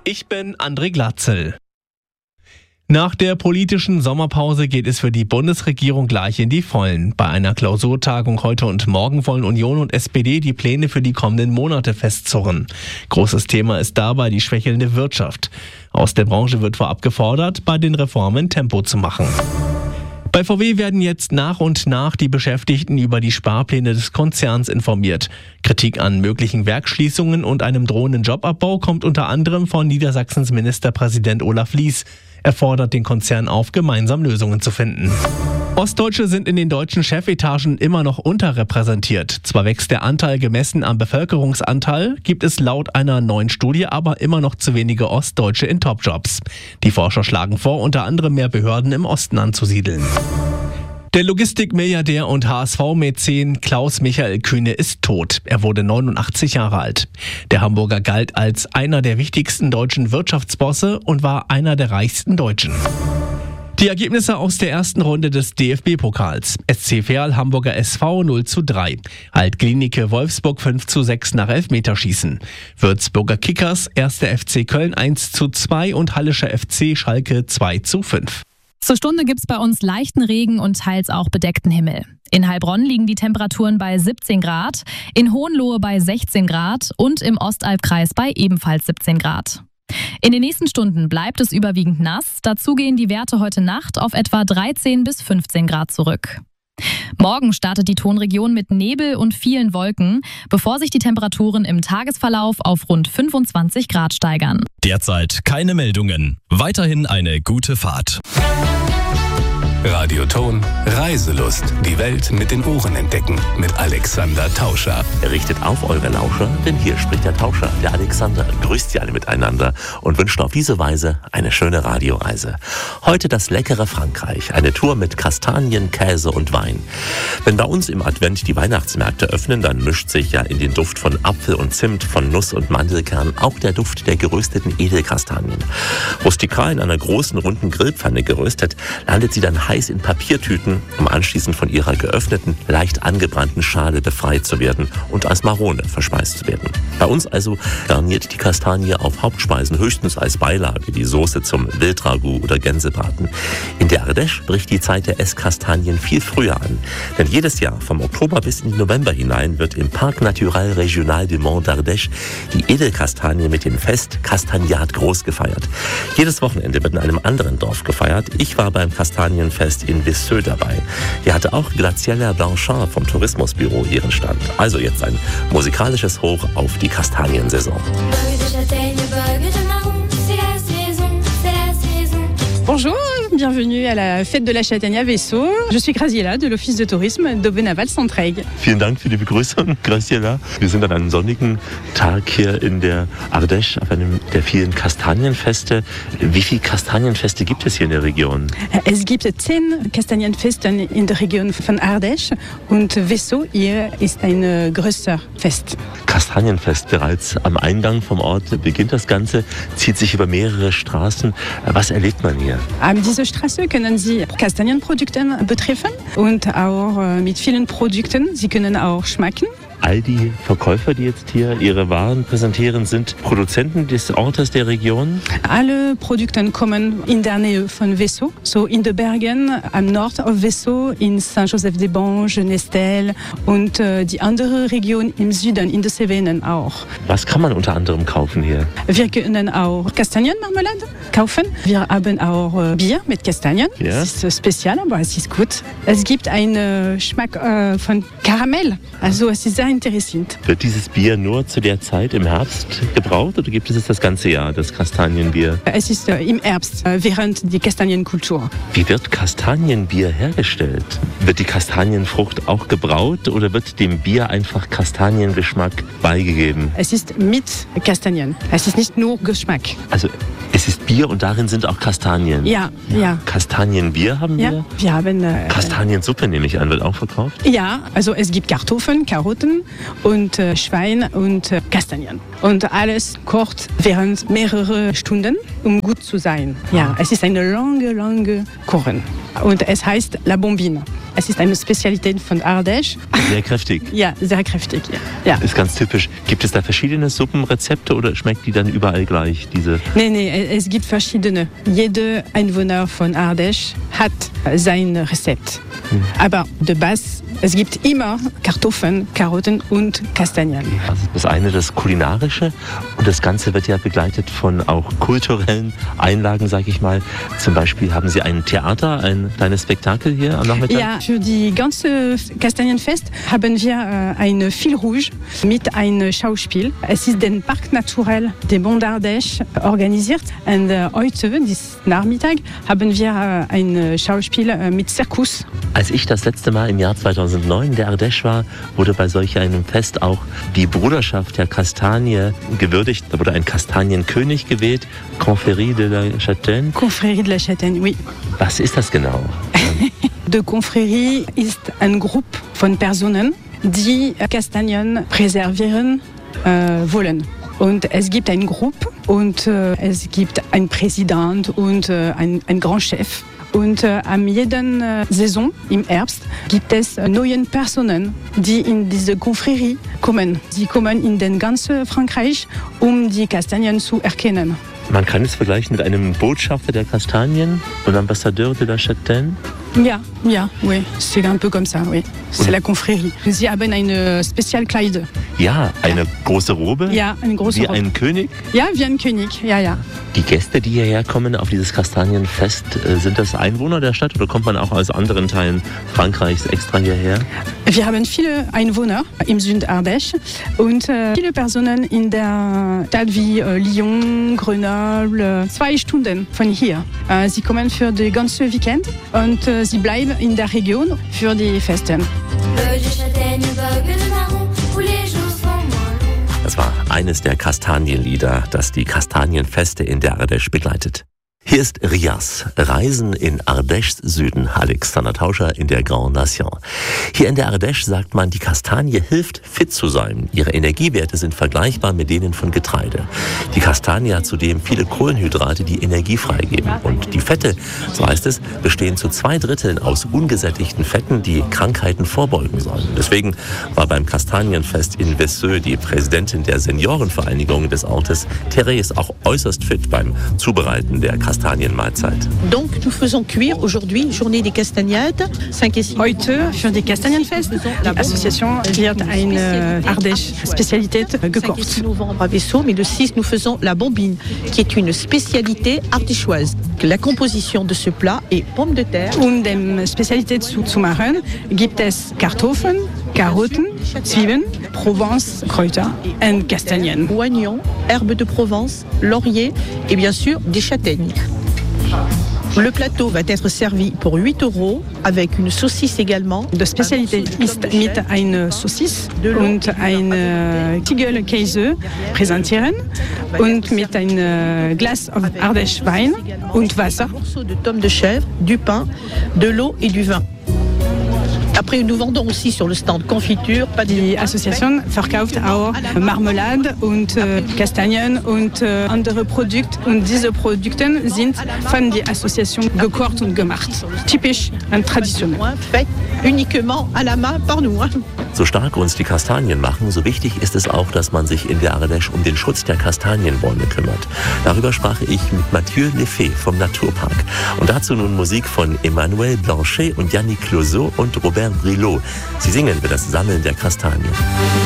Ich bin André Glatzel. Nach der politischen Sommerpause geht es für die Bundesregierung gleich in die Vollen. Bei einer Klausurtagung heute und morgen wollen Union und SPD die Pläne für die kommenden Monate festzurren. Großes Thema ist dabei die schwächelnde Wirtschaft. Aus der Branche wird vorab gefordert, bei den Reformen Tempo zu machen. Bei VW werden jetzt nach und nach die Beschäftigten über die Sparpläne des Konzerns informiert. Kritik an möglichen Werksschließungen und einem drohenden Jobabbau kommt unter anderem von Niedersachsens Ministerpräsident Olaf Lies. Er fordert den Konzern auf, gemeinsam Lösungen zu finden. Ostdeutsche sind in den deutschen Chefetagen immer noch unterrepräsentiert. Zwar wächst der Anteil gemessen am Bevölkerungsanteil, gibt es laut einer neuen Studie aber immer noch zu wenige Ostdeutsche in Topjobs. Die Forscher schlagen vor, unter anderem mehr Behörden im Osten anzusiedeln. Der Logistikmilliardär und HSV-Mäzen Klaus Michael Kühne ist tot. Er wurde 89 Jahre alt. Der Hamburger galt als einer der wichtigsten deutschen Wirtschaftsbosse und war einer der reichsten Deutschen. Die Ergebnisse aus der ersten Runde des DFB-Pokals. SC Verl Hamburger SV 0:3. Alt-Glienicke Wolfsburg 5:6 nach Elfmeterschießen. Würzburger Kickers 1. FC Köln 1:2 und Hallischer FC Schalke 2:5. Zur Stunde gibt's bei uns leichten Regen und teils auch bedeckten Himmel. In Heilbronn liegen die Temperaturen bei 17 Grad, in Hohenlohe bei 16 Grad und im Ostalbkreis bei ebenfalls 17 Grad. In den nächsten Stunden bleibt es überwiegend nass. Dazu gehen die Werte heute Nacht auf etwa 13 bis 15 Grad zurück. Morgen startet die Tonregion mit Nebel und vielen Wolken, bevor sich die Temperaturen im Tagesverlauf auf rund 25 Grad steigern. Derzeit keine Meldungen. Weiterhin eine gute Fahrt. Radioton Reiselust. Die Welt mit den Ohren entdecken. Mit Alexander Tauscher. Richtet auf eure Lauscher, denn hier spricht der Tauscher, der Alexander. Grüßt sie alle miteinander und wünscht auf diese Weise eine schöne Radioreise. Heute das leckere Frankreich. Eine Tour mit Kastanien, Käse und Wein. Wenn bei uns im Advent die Weihnachtsmärkte öffnen, dann mischt sich ja in den Duft von Apfel und Zimt, von Nuss und Mandelkern auch der Duft der gerösteten Edelkastanien. Rustikal in einer großen, runden Grillpfanne geröstet, landet sie dann heiß in Papiertüten, um anschließend von ihrer geöffneten, leicht angebrannten Schale befreit zu werden und als Marone verspeist zu werden. Bei uns also garniert die Kastanie auf Hauptspeisen höchstens als Beilage die Soße zum Wildragout oder Gänsebraten. In der Ardèche bricht die Zeit der Esskastanien viel früher an, denn jedes Jahr vom Oktober bis in den November hinein wird im Parc Naturel Régional du Mont d'Ardèche die Edelkastanie mit dem Fest Castagnat groß gefeiert. Jedes Wochenende wird in einem anderen Dorf gefeiert. Ich war beim Kastanienfest in Visseux dabei. Hier hatte auch Graziella Blanchard vom Tourismusbüro ihren Stand. Also jetzt ein musikalisches Hoch auf die Kastaniensaison. Bonjour, bienvenue à la fête de la Châtaigne à Vaisseau. Je suis Graziella de l'Office de Tourisme d'Aubenaval-Centraigue. Vielen Dank für die Begrüßung, Graziella. Wir sind an einem sonnigen Tag hier in der Ardèche auf einem der vielen Kastanienfeste. Wie viele Kastanienfeste gibt es hier in der Region? Es gibt 10 Kastanienfesten in der Region von Ardèche und Vaisseau hier ist ein größer Fest. Kastanienfest bereits am Eingang vom Ort beginnt das Ganze, zieht sich über mehrere Straßen. Was erlebt man hier? An dieser Straße können Sie Kastanienprodukte betreffen und auch mit vielen Produkten. Sie können auch schmecken. All die Verkäufer, die jetzt hier ihre Waren präsentieren, sind Produzenten des Ortes, der Region? Alle Produkte kommen in der Nähe von Vaisseau, so in den Bergen am Nord auf Vaisseau, in Saint-Joseph-des-Banges, Nestel und die andere Region im Süden, in den Cevennen auch. Was kann man unter anderem kaufen hier? Wir können auch Kastanienmarmelade kaufen. Wir haben auch Bier mit Kastanien. Ja. Das ist speziell, aber es ist gut. Es gibt einen Geschmack von Karamell, also es ist sehr interessant. Wird dieses Bier nur zu der Zeit im Herbst gebraut oder gibt es das ganze Jahr, das Kastanienbier? Es ist im Herbst, während der Kastanienkultur. Wie wird Kastanienbier hergestellt? Wird die Kastanienfrucht auch gebraut oder wird dem Bier einfach Kastaniengeschmack beigegeben? Es ist mit Kastanien. Es ist nicht nur Geschmack. Also es ist Bier und darin sind auch Kastanien? Ja, ja. Kastanienbier haben wir? Ja, wir haben... Kastaniensuppe nehme ich an, wird auch verkauft? Ja, also es gibt Kartoffeln, Karotten und Schwein und Kastanien. Und alles kocht während mehrere Stunden, um gut zu sein. Ja, es ist eine lange Kuchen. Und es heißt La Bombine. Es ist eine Spezialität von Ardèche. Sehr kräftig. Ja, sehr kräftig. Ja. Ist ganz typisch. Gibt es da verschiedene Suppenrezepte oder schmeckt die dann überall gleich? Nee, es gibt verschiedene. Jeder Einwohner von Ardèche hat sein Rezept. Aber de base, es gibt immer Kartoffeln, Karotten und Kastanien. Also das eine das Kulinarische und das Ganze wird ja begleitet von auch kulturellen Einlagen, sage ich mal. Zum Beispiel haben Sie ein Theater, ein kleines Spektakel hier am Nachmittag? Ja, für die ganze Kastanienfest haben wir ein Fil Rouge mit einem Schauspiel. Es ist den Park Naturel des Monts d'Ardèche organisiert. Und heute, diesen Nachmittag, haben wir ein Schauspiel mit Zirkus. Als ich das letzte Mal im Jahr 2009 in der Ardèche war, wurde bei solch einem Fest auch die Bruderschaft der Kastanie gewürdigt. Da wurde ein Kastanienkönig gewählt, Confrérie de la Châtaigne. Confrérie de la Châtaigne, oui. Was ist das genau? Die Confrérie ist ein Gruppe von Personen, die Kastanien präservieren wollen. Und es gibt eine Gruppe und es gibt einen Präsident und einen Grand Chef. Und an jeder Saison im Herbst gibt es neue Personen, die in diese Confrérie kommen. Sie kommen in den ganzen Frankreich, um die Kastanien zu erkennen. Man kann es vergleichen mit einem Botschafter der Kastanien und Ambassadeur de la Châtaigne. Ja, oui, c'est un peu comme ça, oui. C'est la Confrérie. Sie haben eine Spezialkleide. Ja, eine große Robe. Ja, eine große Robe. Wie ein König. Ja, wie ein König, ja. Die Gäste, die hierher kommen auf dieses Kastanienfest, sind das Einwohner der Stadt oder kommt man auch aus anderen Teilen Frankreichs extra hierher? Wir haben viele Einwohner im Süden Ardèche und viele Personen in der Stadt wie Lyon, Grenoble, 2 Stunden von hier. Sie kommen für das ganze Weekend und sie bleiben in der Region für die Feste. Das war eines der Kastanienlieder, das die Kastanienfeste in der Ardèche begleitet. Hier ist Rias, Reisen in Ardèches Süden, Alexander Tauscher in der Grand Nation. Hier in der Ardèche sagt man, die Kastanie hilft, fit zu sein. Ihre Energiewerte sind vergleichbar mit denen von Getreide. Die Kastanie hat zudem viele Kohlenhydrate, die Energie freigeben. Und die Fette, so heißt es, bestehen zu 2/3 aus ungesättigten Fetten, die Krankheiten vorbeugen sollen. Deswegen war beim Kastanienfest in Vaisseux die Präsidentin der Seniorenvereinigung des Ortes, Therese, auch äußerst fit beim Zubereiten der Kastanienmahlzeit. Donc nous faisons cuire aujourd'hui Journée des Castagnettes 5 et 6. Heute für die Kastanienfest. Die Association wird eine Ardèche-Spezialität gekocht. 6 novembre à Vaissaux, mais le 6 nous faisons la bombine, qui est une spécialité ardéchoise. La composition de ce plat est pommes de terre. Um die Spezialität zu machen, gibt es Kartoffeln, Karotten, Zwiebeln, Provence, Kräuter und Kastanien. Oignons, herbes de Provence, laurier et bien sûr des châtaignes. Le plateau va être servi pour 8 € avec une saucisse également. Die Spezialität ist mit einer Saucisse und einem Tiegel-Käse präsentieren und mit einem Glas Ardèche Wein und Wasser. Un morceau de tome de chèvre, du pain, de l'eau et du vin. Après, nous vendons aussi sur le stand Confiture. Die Association verkauft auch Marmelade und Kastanien und andere Produkte. Und diese Produkte sind von der Association gekocht und gemacht. Typisch und traditionell. Fait uniquement à la main par nous. So stark uns die Kastanien machen, so wichtig ist es auch, dass man sich in der Ardèche um den Schutz der Kastanienbäume kümmert. Darüber sprach ich mit Mathieu Lefebvre vom Naturpark. Und dazu nun Musik von Emmanuel Blanchet und Yannick Closeau und Robert Brilot. Sie singen über das Sammeln der Kastanien.